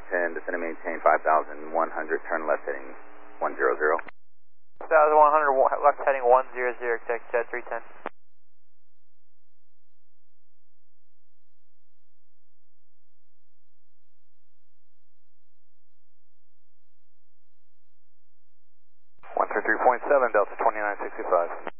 10, descend and maintain 5,100, turn left heading 100. 5,100, left heading 100, correct, Jet 310. 133.7, Delta 2965.